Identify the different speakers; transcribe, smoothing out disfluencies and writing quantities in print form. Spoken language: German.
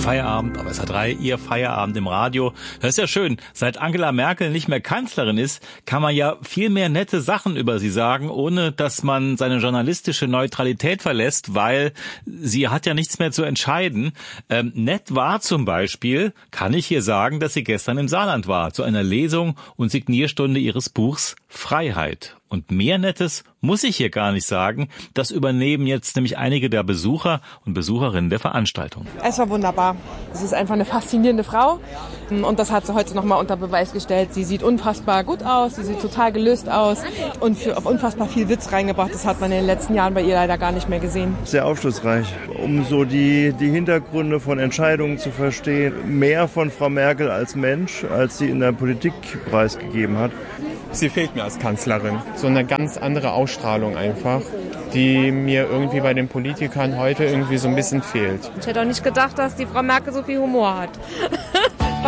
Speaker 1: Feierabend auf SR3, Ihr Feierabend im Radio. Das ist ja schön. Seit Angela Merkel nicht mehr Kanzlerin ist, kann man ja viel mehr nette Sachen über sie sagen, ohne dass man seine journalistische Neutralität verlässt, weil sie hat ja nichts mehr zu entscheiden. Nett war zum Beispiel, kann ich hier sagen, dass sie gestern im Saarland war, zu einer Lesung und Signierstunde ihres Buchs Freiheit. Und mehr Nettes muss ich hier gar nicht sagen. Das übernehmen jetzt nämlich einige der Besucher und Besucherinnen der Veranstaltung.
Speaker 2: Es war wunderbar. Sie ist einfach eine faszinierende Frau. Und das hat sie heute nochmal unter Beweis gestellt. Sie sieht unfassbar gut aus, sie sieht total gelöst aus und auf unfassbar viel Witz reingebracht. Das hat man in den letzten Jahren bei ihr leider gar nicht mehr gesehen.
Speaker 3: Sehr aufschlussreich, um so die Hintergründe von Entscheidungen zu verstehen. Mehr von Frau Merkel als Mensch, als sie in der Politik preisgegeben hat.
Speaker 4: Sie fehlt mir als Kanzlerin. So eine ganz andere Ausstrahlung einfach, die mir irgendwie bei den Politikern heute irgendwie so ein bisschen fehlt.
Speaker 5: Ich hätte auch nicht gedacht, dass die Frau Merkel so viel Humor hat.